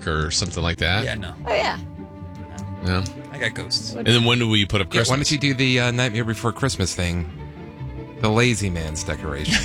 dark or something like that? Yeah, no. Oh, yeah. No. I got ghosts. And then when will you put up Yeah, Christmas? why don't you do the Nightmare Before Christmas thing? The Lazy Man's decoration.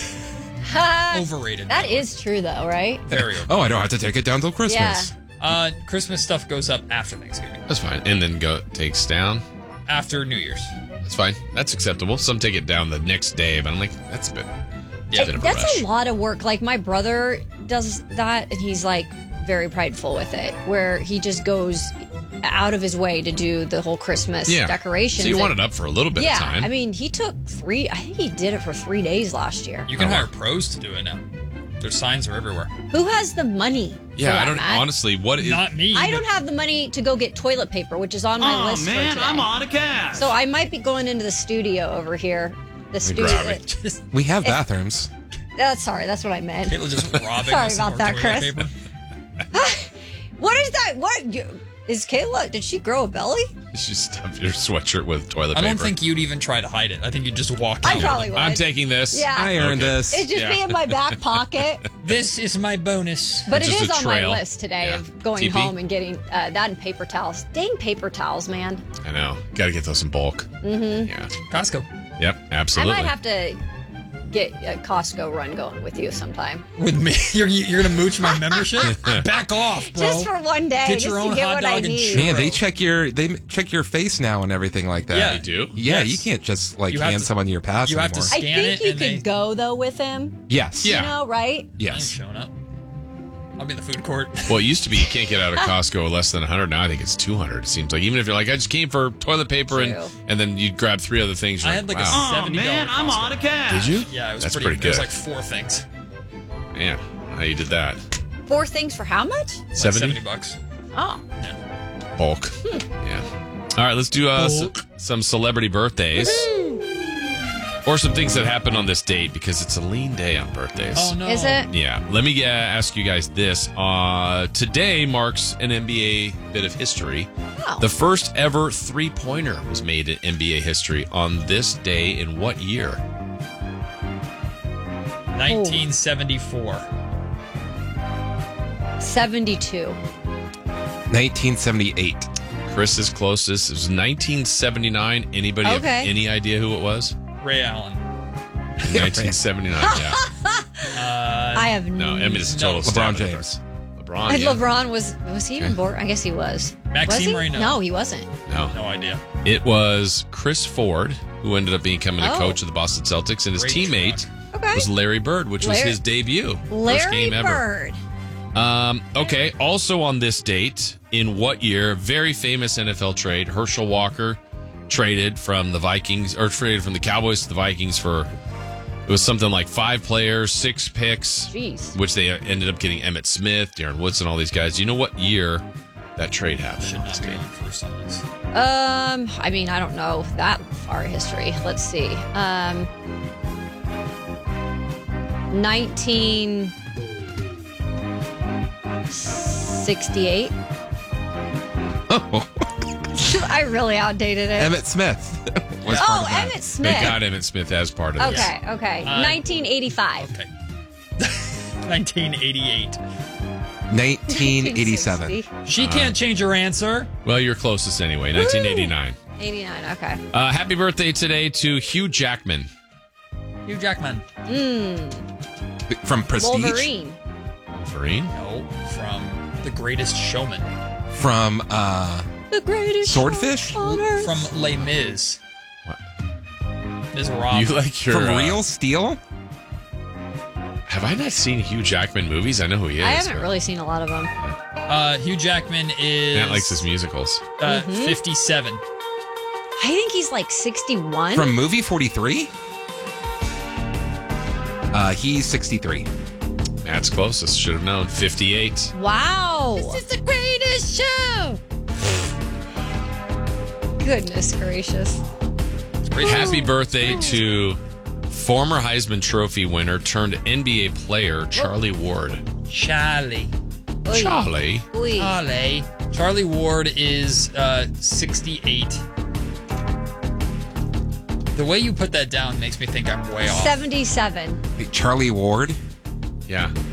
Overrated. That is true, though, right? Very overrated. Oh, I don't have to take it down till Christmas. Christmas stuff goes up after Thanksgiving. That's fine. And then takes down. After New Year's. That's fine. That's acceptable. Some take it down the next day, but I'm like, that's a bit. Yeah, bit of That's rush. a lot of work. Like, my brother does that, and he's, like, very prideful with it, where he just goes out of his way to do the whole Christmas decorations. So you want it up for a little bit of time. I mean, he took I think he did it for 3 days last year. You can hire pros to do it now. Their signs are everywhere. Who has the money? Yeah, for that, I don't Matt? honestly. What is? Not me. I don't have the money to go get toilet paper, which is on my list for today. I'm on a cash. So I might be going into the studio over here. The studio. grab it. Just We have bathrooms. Sorry, that's what I meant. Caitlin just robbing Sorry us some about that, more toilet Chris. paper. What is that? Is Kayla? Did she grow a belly? You should stuff your sweatshirt with toilet I paper. don't think you'd even try to hide it. I think you'd just walk I out. probably would. I'm taking this. Yeah. I earned this. It'd just be in my back pocket. This is my bonus. But it Just is a on my trail. list today Yeah. of going TP? home and getting that and paper towels. Dang paper towels, man. I know. Got to get those in bulk. Mm-hmm. Yeah. Costco. Yep. Absolutely. I might have to get a Costco run going with you sometime. With me? You're going to mooch my membership? Back off, bro. Just for one day, Get just your to own get hot what dog I and need. churro. Man, they check your face now and everything like that. Yeah. They do? Yeah, Yes. you can't just You have hand to- someone your pass you have to anymore. I Scan think it you and could they- go though with him. Yes. Yeah. You know, right? I ain't Yes. showing up. I'll be in the food court. Well, it used to be you can't get out of Costco less than 100. Now I think it's 200. It seems like even if you're like, I just came for toilet paper True. and then you grab 3 other things. You're I had like wow. a $70 I'm Costco. on a cash. Did you? Yeah, it was That's pretty pretty good. good. It was like 4 things. Man, how you did that? 4 things for how much? Like 70 $70. Oh, bulk. Yeah. All right, let's do some celebrity birthdays. Or some things that happened on this date because it's a lean day on birthdays. Oh, no. is it? Yeah. Let me ask you guys this. Today marks an NBA bit of history. Oh. The first ever three-pointer was made in NBA history on this day in what year? 1974. 72. 1978. Chris is closest. It was 1979. Anybody have Okay. any idea who it was? Ray Allen. 1979, yeah. I have No, I mean, it's a total No. stab LeBron in the James. dark. LeBron, And yeah. LeBron was he even born? I guess he was. Maxime was he? Reynaud. No, he wasn't. No. No idea. It was Chris Ford, who ended up becoming a Oh. coach of the Boston Celtics, and his Great teammate Okay. was Larry Bird, which was Larry- his debut. First Larry game ever. Bird. Okay, also on this date, in what year, very famous NFL trade, Herschel Walker traded from the Cowboys to the Vikings for, it was something like 5 players, 6 picks, Jeez. which they ended up getting Emmitt Smith, Darren Woodson, all these guys. Do you know what year that trade happened? Should not be going first on this. I mean, I don't know that far history. Let's see. 1968. Oh, I really outdated it. Emmett Smith was part Oh, of that. Emmett They Smith. got Emmitt Smith as part of this. Okay. 1985. Okay. 1988. 1987. She can't change her answer. Well, you're closest anyway, 1989. 89. Okay. Happy birthday today to Hugh Jackman. Hugh Jackman. From Prestige. Wolverine. Wolverine? No, from The Greatest Showman. From The greatest Swordfish? show on earth. From Les Mis. What? Ms. Rob. You like your... from Real Steel. Have I not seen Hugh Jackman movies? I know who he is. I haven't but really seen a lot of them. Hugh Jackman is... Matt likes his musicals. 57. I think he's like 61. From Movie 43. He's 63. Matt's closest. Should have known. 58. Wow. This is the greatest show. Goodness gracious. Happy birthday to former Heisman Trophy winner turned NBA player Charlie Ward. Charlie. Oy. Charlie? Oy. Charlie Ward is 68. The way you put that down makes me think I'm way off. 77. Charlie Ward. Yeah.